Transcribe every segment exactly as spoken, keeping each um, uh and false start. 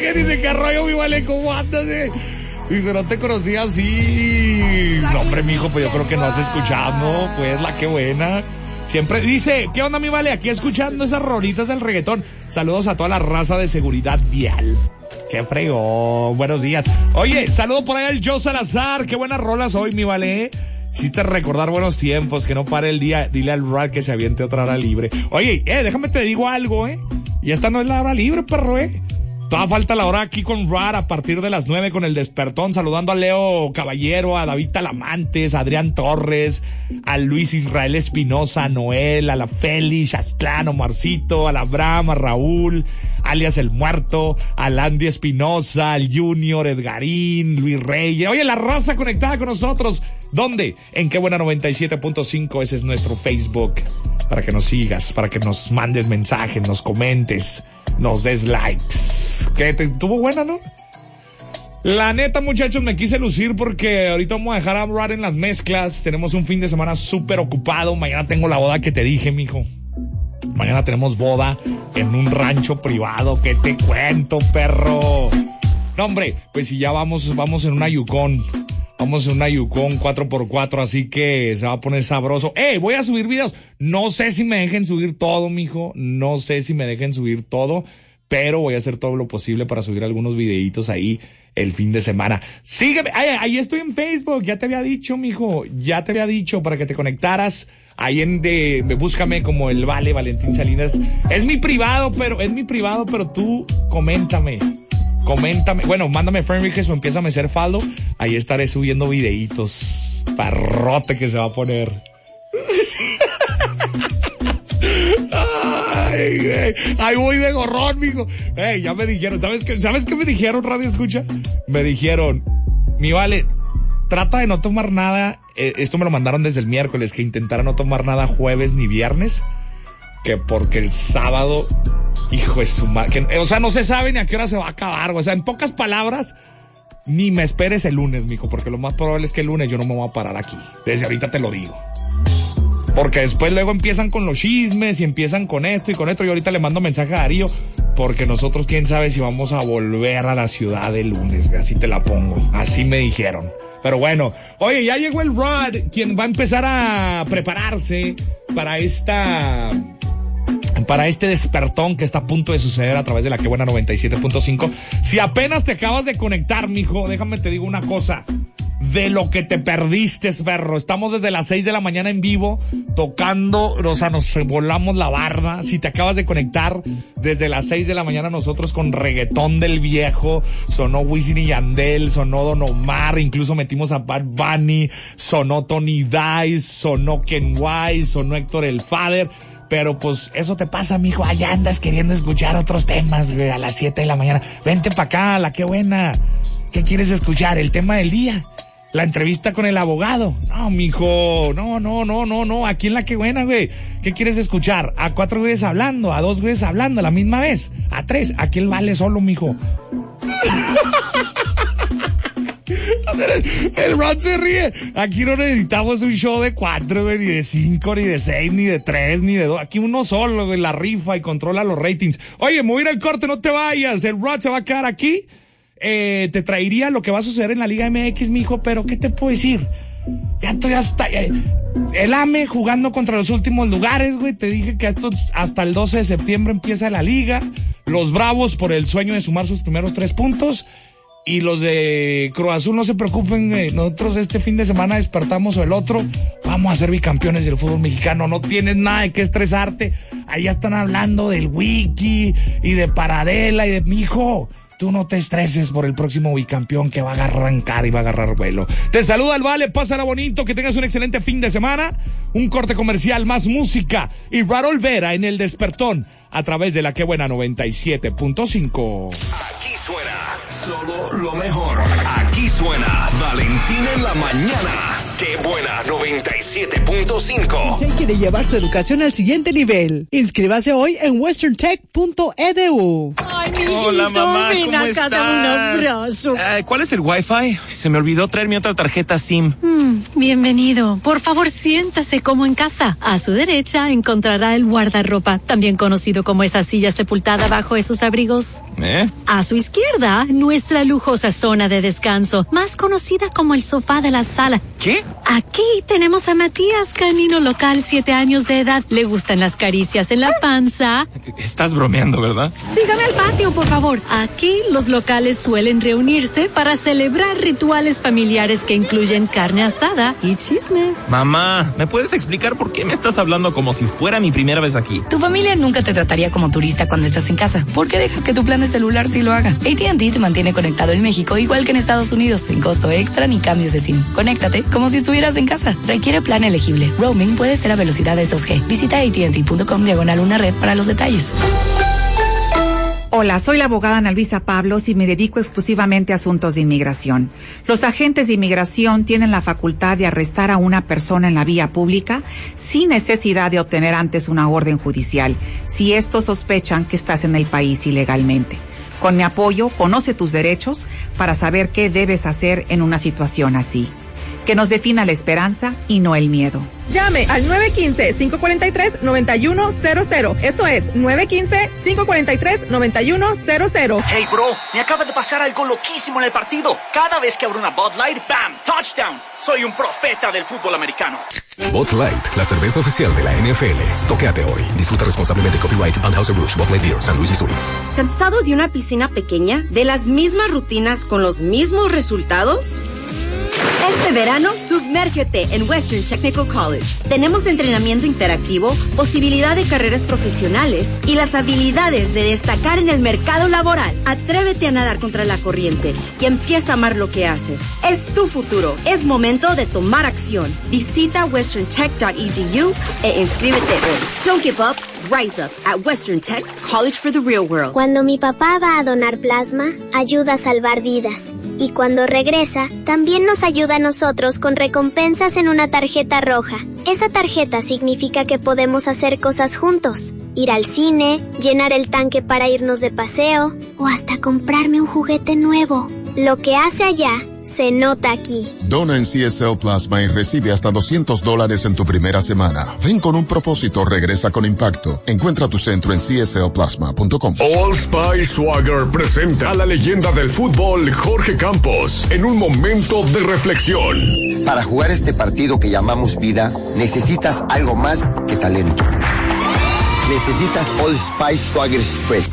que dice, ¿qué rollo, mi vale? ¿Cómo andas? Eh? Dice, no te conocía así. No, hombre, mijo, pues yo creo que no has escuchado, pues, la que buena. Siempre dice, ¿qué onda, mi vale? Aquí escuchando esas rolitas del reggaetón. Saludos a toda la raza de seguridad vial. Qué fregón, buenos días. Oye, saludo por ahí al Joe Salazar. Qué buenas rolas hoy, mi vale. Hiciste recordar buenos tiempos, que no pare el día. Dile al Rad que se aviente otra hora libre. Oye, eh, déjame te digo algo, eh. Y esta no es la hora libre, perro, eh. Toda falta la hora aquí con Rad a partir de las nueve con el despertón, saludando a Leo Caballero, a David Talamantes, a Adrián Torres, a Luis Israel Espinosa, a Noel, a la Félix, a Aztlán, Omarcito, al Abraham, a Raúl, alias El Muerto, a Landy Espinosa, al Junior, Edgarín, Luis Reyes. Oye, la raza conectada con nosotros. ¿Dónde? En Qué Buena noventa y siete punto cinco, ese es nuestro Facebook, para que nos sigas, para que nos mandes mensajes, nos comentes, nos des likes. Que te estuvo buena, ¿no? La neta, muchachos, me quise lucir porque ahorita vamos a dejar a Rad en las mezclas. Tenemos un fin de semana súper ocupado. Mañana tengo la boda que te dije, mijo. Mañana tenemos boda en un rancho privado. ¿Qué te cuento, perro? No, hombre, pues si ya vamos, vamos en una Yukon. Vamos en una Yukon cuatro por cuatro, así que se va a poner sabroso. ¡Eh! Voy a subir videos. No sé si me dejen subir todo, mijo. No sé si me dejen subir todo, pero voy a hacer todo lo posible para subir algunos videitos ahí el fin de semana. Sígueme. Ay, ahí estoy en Facebook. Ya te había dicho, mijo. Ya te había dicho para que te conectaras. Ahí en de, búscame como el Vale Valentín Salinas. Es mi privado, pero, es mi privado, pero tú coméntame. Coméntame, bueno, mándame friend request o empiézame a hacer follow. Ahí estaré subiendo videitos. Parrote que se va a poner. Ay, güey. Ahí voy de gorrón, mijo. Ey, ya me dijeron, ¿sabes qué? ¿Sabes qué me dijeron, Radio Escucha? Me dijeron, mi Vale, trata de no tomar nada. Eh, esto me lo mandaron desde el miércoles, que intentara no tomar nada jueves ni viernes. Que porque el sábado, hijo de su madre, o sea, no se sabe ni a qué hora se va a acabar, o sea, en pocas palabras, ni me esperes el lunes, mijo, porque lo más probable es que el lunes yo no me voy a parar aquí, desde ahorita te lo digo. Porque después luego empiezan con los chismes y empiezan con esto y con esto, y ahorita le mando mensaje a Darío, porque nosotros quién sabe si vamos a volver a la ciudad el lunes, así te la pongo, así me dijeron. Pero bueno, oye, ya llegó el Rod, quien va a empezar a prepararse para esta... para este despertón que está a punto de suceder a través de la Qué Buena noventa y siete punto cinco. Si apenas te acabas de conectar, mijo, déjame te digo una cosa. De lo que te perdiste, perro. Estamos desde las seis de la mañana en vivo, tocando, o sea, nos volamos la barda. Si te acabas de conectar, desde las seis de la mañana nosotros con reggaetón del viejo, sonó Wisin y Yandel, sonó Don Omar, incluso metimos a Bad Bunny, sonó Tony Dice, sonó Ken Wise, sonó Héctor el Father. Pero pues eso te pasa, mijo, allá andas queriendo escuchar otros temas, güey, a las siete de la mañana. Vente pa' acá, la Qué Buena. ¿Qué quieres escuchar? ¿El tema del día? ¿La entrevista con el abogado? No, mijo, no, no, no, no, no, aquí en la Qué Buena, güey. ¿Qué quieres escuchar? A cuatro güeyes hablando, a dos güeyes hablando a la misma vez, a tres, aquí el Vale solo, mijo. El Rod se ríe. Aquí no necesitamos un show de cuatro, güey, ni de cinco, ni de seis, ni de tres, ni de dos. Aquí uno solo, güey, la rifa y controla los ratings. Oye, me voy a ir al corte, no te vayas. El Rod se va a quedar aquí. Eh, te traería lo que va a suceder en la Liga M X, mijo, pero ¿qué te puedo decir? Ya estoy hasta... Eh, el A M E jugando contra los últimos lugares, güey. Te dije que esto, hasta el doce de septiembre empieza la Liga. Los Bravos por el sueño de sumar sus primeros tres puntos. Y los de Cruz Azul, no se preocupen, güey. Nosotros este fin de semana despertamos o el otro, vamos a ser bicampeones del fútbol mexicano. No tienes nada de qué estresarte. Ahí ya están hablando del wiki y de Paradela y de... Mijo, tú no te estreses por el próximo bicampeón que va a arrancar y va a agarrar vuelo. Te saluda el Vale, pásala bonito, que tengas un excelente fin de semana. Un corte comercial, más música y Rad Olvera en el despertón a través de la Qué Buena noventa y siete punto cinco. Aquí suena solo lo mejor. Aquí suena Valentín en la mañana. Qué Buena noventa y siete punto cinco. Si quiere llevar su educación al siguiente nivel, inscríbase hoy en western tech punto e d u. Ay, mijito, hola, mamá, ven ¿cómo acá, estás? dame un abrazo. Ay, ¿cuál es el Wi-Fi? Se me olvidó traer mi otra tarjeta SIM. Mm, bienvenido. Por favor, siéntase como en casa. A su derecha encontrará el guardarropa, también conocido como esa silla sepultada bajo esos abrigos. ¿Eh? A su izquierda, nuestra lujosa zona de descanso, más conocida como el sofá de la sala. ¿Qué? Aquí tenemos a Matías, canino local, siete años de edad. Le gustan las caricias en la panza. Estás bromeando, ¿verdad? Sígame al patio, por favor. Aquí los locales suelen reunirse para celebrar rituales familiares que incluyen carne asada y chismes. Mamá, ¿me puedes explicar por qué me estás hablando como si fuera mi primera vez aquí? Tu familia nunca te trataría como turista cuando estás en casa. ¿Por qué dejas que tu plan de celular sí lo haga? A T and T te mantiene conectado en México igual que en Estados Unidos, sin costo extra ni cambios de SIM. Conéctate como si estuvieras en casa. Requiere plan elegible. Roaming puede ser a velocidades dos G. Visita A T and T punto com diagonal una red para los detalles. Hola, soy la abogada Ana Luisa Pablos y me dedico exclusivamente a asuntos de inmigración. Los agentes de inmigración tienen la facultad de arrestar a una persona en la vía pública sin necesidad de obtener antes una orden judicial, si estos sospechan que estás en el país ilegalmente. Con mi apoyo, conoce tus derechos para saber qué debes hacer en una situación así. Que nos defina la esperanza y no el miedo. Llame al nueve uno cinco, cinco cuatro tres, nueve uno cero cero. Eso es nueve uno cinco, cinco cuatro tres, nueve uno cero cero. Hey, bro, me acaba de pasar algo loquísimo en el partido. Cada vez que abro una Bud Light, ¡bam! ¡Touchdown! Soy un profeta del fútbol americano. Bud Light, la cerveza oficial de la N F L. Stoquéate hoy. Disfruta responsablemente. Copyright Anheuser-Busch, Bud Light Beer, San Luis, Missouri. ¿Cansado de una piscina pequeña? ¿De las mismas rutinas con los mismos resultados? Este verano, sumérgete en Western Technical College. Tenemos entrenamiento interactivo, posibilidad de carreras profesionales y las habilidades de destacar en el mercado laboral. Atrévete a nadar contra la corriente y empieza a amar lo que haces. Es tu futuro. Es momento de tomar acción. Visita western tech punto e d u e inscríbete hoy. Don't give up. Rise up at Western Tech College for the Real World. Cuando mi papá va a donar plasma, ayuda a salvar vidas. Y cuando regresa, también nos ayuda a nosotros con recompensas en una tarjeta roja. Esa tarjeta significa que podemos hacer cosas juntos. Ir al cine, llenar el tanque para irnos de paseo, o hasta comprarme un juguete nuevo. Lo que hace allá se nota aquí. Dona en C S L Plasma y recibe hasta doscientos dólares en tu primera semana. Ven con un propósito, regresa con impacto. Encuentra tu centro en c s l plasma punto com. Old Spice Swagger presenta a la leyenda del fútbol Jorge Campos en un momento de reflexión. Para jugar este partido que llamamos vida, necesitas algo más que talento. Necesitas Old Spice Swagger Spray.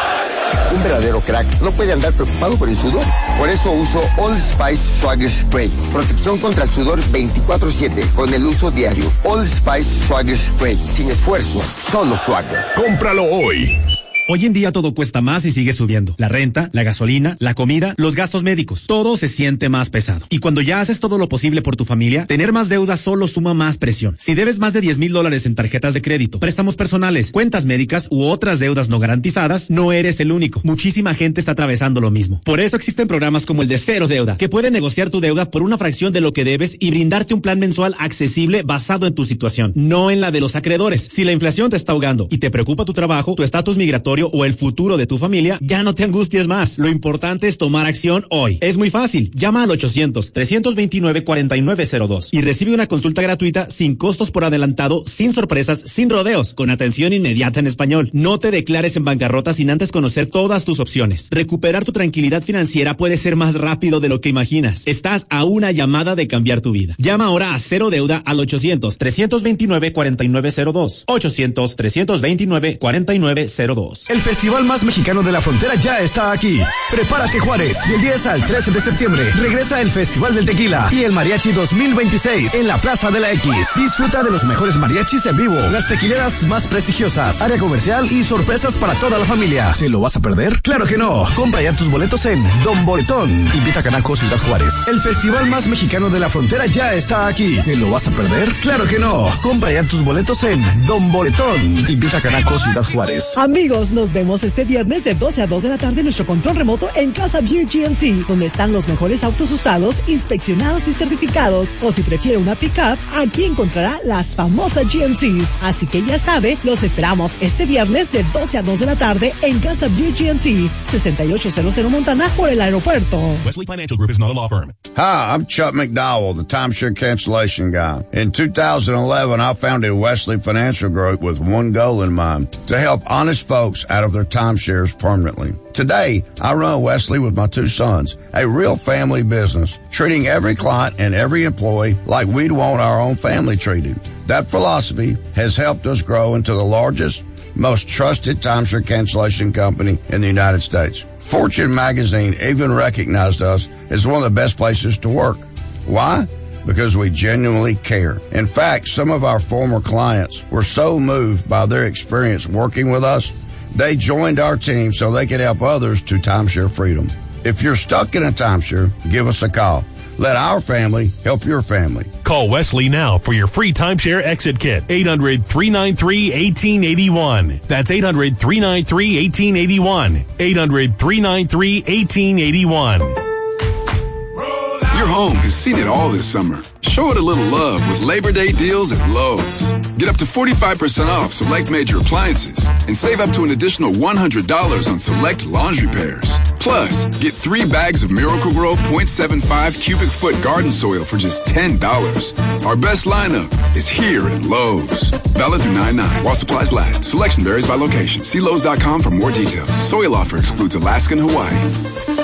Un verdadero crack no puede andar preocupado por el sudor. Por eso uso Old Spice Swagger Spray. Protección contra el sudor veinticuatro siete con el uso diario. Old Spice Swagger Spray. Sin esfuerzo, solo Swagger. Cómpralo hoy. Hoy en día todo cuesta más y sigue subiendo. La renta, la gasolina, la comida, los gastos médicos. Todo se siente más pesado. Y cuando ya haces todo lo posible por tu familia, tener más deudas solo suma más presión. Si debes más de diez mil dólares en tarjetas de crédito, préstamos personales, cuentas médicas u otras deudas no garantizadas, no eres el único. Muchísima gente está atravesando lo mismo. Por eso existen programas como el de Cero Deuda, que pueden negociar tu deuda por una fracción de lo que debes y brindarte un plan mensual accesible basado en tu situación, no en la de los acreedores. Si la inflación te está ahogando y te preocupa tu trabajo, tu estatus migratorio o el futuro de tu familia, ya no te angusties más. Lo importante es tomar acción hoy. Es muy fácil. Llama al ochocientos, trescientos veintinueve, cuarenta y nueve cero dos y recibe una consulta gratuita sin costos por adelantado, sin sorpresas, sin rodeos, con atención inmediata en español. No te declares en bancarrota sin antes conocer todas tus opciones. Recuperar tu tranquilidad financiera puede ser más rápido de lo que imaginas. Estás a una llamada de cambiar tu vida. Llama ahora a Cero Deuda al ochocientos, trescientos veintinueve, cuarenta y nueve cero dos. ochocientos, trescientos veintinueve, cuarenta y nueve cero dos. El festival más mexicano de la frontera ya está aquí. Prepárate, Juárez. Del diez al trece de septiembre regresa el Festival del Tequila y el Mariachi dos mil veintiséis en la Plaza de la X. Disfruta de los mejores mariachis en vivo, las tequileras más prestigiosas, área comercial y sorpresas para toda la familia. ¿Te lo vas a perder? ¡Claro que no! Compra ya tus boletos en Don Boletón. Invita a Canaco, Ciudad Juárez. El festival más mexicano de la frontera ya está aquí. ¿Te lo vas a perder? ¡Claro que no! Compra ya tus boletos en Don Boletón. Invita a Canaco, Ciudad Juárez. Amigos, nos vemos este viernes de doce a dos de la tarde en nuestro control remoto auto en Casa Buick G M C, donde están los mejores autos usados, inspeccionados y certificados. O si prefiere una pickup, aquí encontrará las famosas G M Cs. Así que ya sabe, los esperamos este viernes de doce a dos de la tarde en Casa Buick G M C, sesenta y ocho cero cero Montana por el aeropuerto. Wesley Financial Group is not a law firm. Hi, I'm Chuck McDowell, the timeshare cancellation guy. In two thousand eleven, I founded Wesley Financial Group with one goal in mind, to help honest folks out of their timeshares permanently. Today, I run Wesley with my two sons, a real family business, treating every client and every employee like we'd want our own family treated. That philosophy has helped us grow into the largest, most trusted timeshare cancellation company in the United States. Fortune magazine even recognized us as one of the best places to work. Why? Because we genuinely care. In fact, some of our former clients were so moved by their experience working with us, they joined our team so they could help others to timeshare freedom. If you're stuck in a timeshare, give us a call. Let our family help your family. Call Wesley now for your free timeshare exit kit. eight hundred, three nine three, one eight eight one. That's eight hundred, three nine three, one eight eight one. eight hundred, three nine three, one eight eight one. Your home has seen it all this summer. Show it a little love with Labor Day deals at Lowe's. Get up to forty-five percent off select major appliances and save up to an additional one hundred dollars on select laundry pairs. Plus, get three bags of Miracle-Gro point seven five cubic foot garden soil for just ten dollars. Our best lineup is here at Lowe's. Valid through nine nine while supplies last. Selection varies by location. See Lowe's dot com for more details. Soil offer excludes Alaska and Hawaii.